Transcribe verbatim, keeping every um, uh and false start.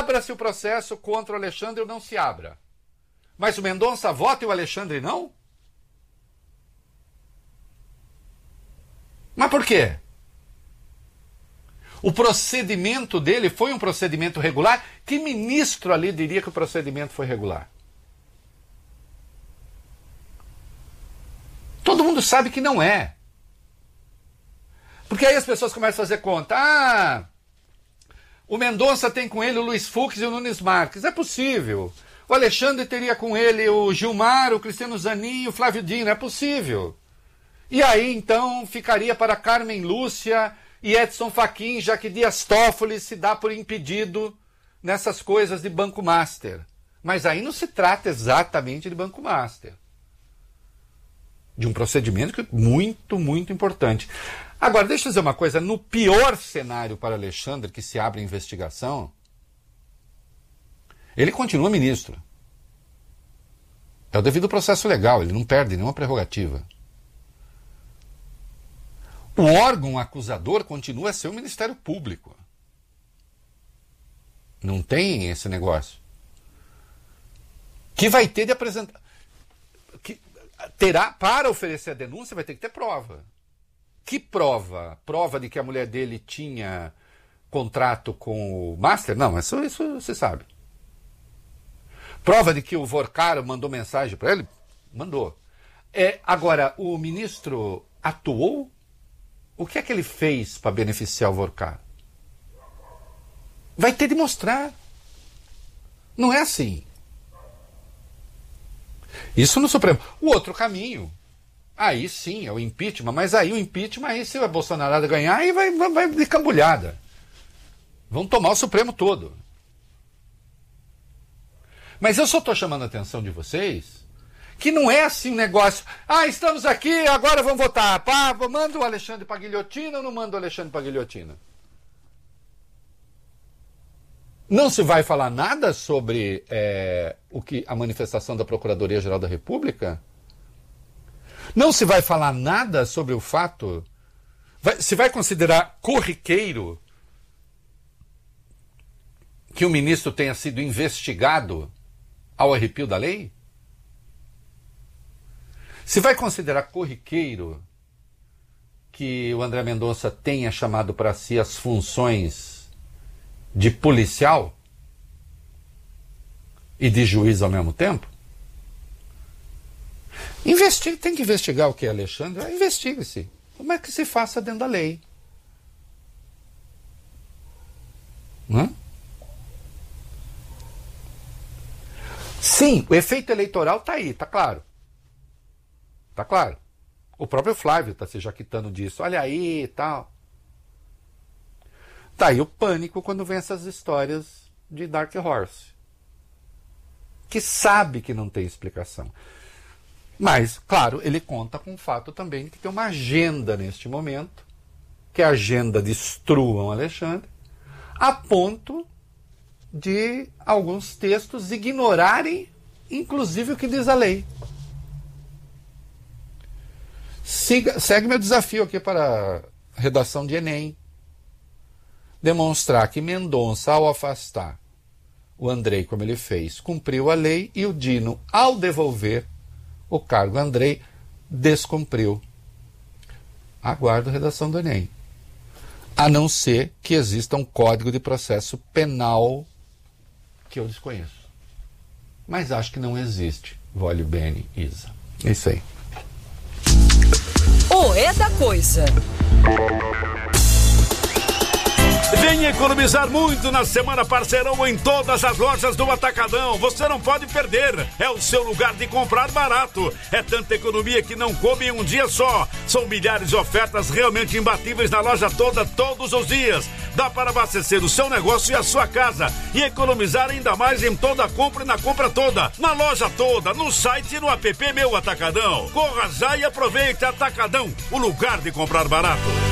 abra-se o processo contra o Alexandre ou não se abra. Mas o Mendonça vota e o Alexandre não? Mas por quê? O procedimento dele foi um procedimento regular? Que ministro ali diria que o procedimento foi regular? Todo mundo sabe que não é. Porque aí as pessoas começam a fazer conta. Ah, o Mendonça tem com ele o Luiz Fux e o Nunes Marques. É possível. O Alexandre teria com ele o Gilmar, o Cristiano Zanin, o Flávio Dino. É possível. E aí, então, ficaria para Carmen Lúcia e Edson Fachin, já que Dias Toffoli se dá por impedido nessas coisas de Banco Master. Mas aí não se trata exatamente de Banco Master. De um procedimento que é muito, muito importante. Agora, deixa eu dizer uma coisa. No pior cenário para Alexandre, que se abre a investigação, ele continua ministro. É o devido processo legal, ele não perde nenhuma prerrogativa. O órgão acusador continua a ser o Ministério Público. Não tem esse negócio. Que vai ter de apresentar... Que terá, para oferecer a denúncia, vai ter que ter prova. Que prova? Prova de que a mulher dele tinha contrato com o Master? Não, isso, isso você sabe. Prova de que o Vorcaro mandou mensagem para ele? Mandou. É, agora, o ministro atuou? O que é que ele fez para beneficiar o Vorcaro? Vai ter de mostrar. Não é assim. Isso no Supremo. O outro caminho, aí sim, é o impeachment, mas aí o impeachment, aí se a Bolsonaro ganhar, aí vai, vai, vai de cambulhada. Vão tomar o Supremo todo. Mas eu só estou chamando a atenção de vocês que não é assim um negócio, ah, estamos aqui, agora vamos votar, pá, manda o Alexandre para a guilhotina ou não manda o Alexandre para a guilhotina? Não se vai falar nada sobre é, o que a manifestação da Procuradoria-Geral da República? Não se vai falar nada sobre o fato? Vai, se vai considerar corriqueiro que o ministro tenha sido investigado ao arrepio da lei? Se vai considerar corriqueiro que o André Mendonça tenha chamado para si as funções de policial e de juiz ao mesmo tempo? Investigue, tem que investigar o que é Alexandre? Investigue-se. Como é que se faça dentro da lei? Não? Sim, o efeito eleitoral está aí, está claro. Está claro. O próprio Flávio está se jaquitando disso. Olha aí e tal. Está aí o pânico quando vem essas histórias de Dark Horse. Que sabe que não tem explicação. Mas, claro, ele conta com o fato também de que tem uma agenda neste momento, que é a agenda destruam Alexandre, a ponto de alguns textos ignorarem, inclusive, o que diz a lei. Siga, segue meu desafio aqui para a redação de Enem. Demonstrar que Mendonça, ao afastar o Andrei, como ele fez, cumpriu a lei, e o Dino, ao devolver o cargo a Andrei, descumpriu. Aguardo a redação do Enem. A não ser que exista um código de processo penal que eu desconheço. Mas acho que não existe. Vole bene, Isa. É isso aí. O É da Coisa. Venha economizar muito na Semana Parceirão em todas as lojas do Atacadão. Você não pode perder. É o seu lugar de comprar barato. É tanta economia que não come em um dia só. São milhares de ofertas realmente imbatíveis na loja toda, todos os dias. Dá para abastecer o seu negócio e a sua casa. E economizar ainda mais em toda a compra e na compra toda. Na loja toda, no site e no app Meu Atacadão. Corra já e aproveite. Atacadão, o lugar de comprar barato.